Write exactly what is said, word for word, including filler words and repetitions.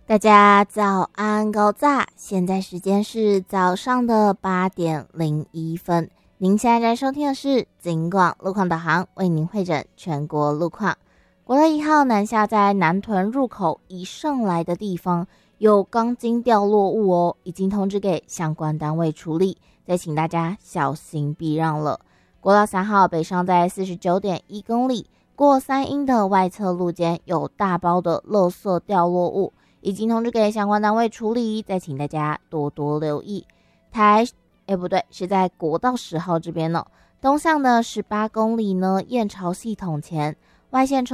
大家早安高炸，现在时间是早上的八点零一分。您现在在收听的是警广路况导航，为您会诊全国路况。国道一号南下在南屯入口以上来的地方有钢筋掉落物哦，已经通知给相关单位处理，再请大家小心避让了。国道三号北上在 四十九点一公里，过三阴的外侧路肩有大包的垃圾掉落物，已经通知给相关单位处理，再请大家多多留意。台，哎不对，是在国道十号这边呢，东向的十八公里呢，燕巢系统前外线车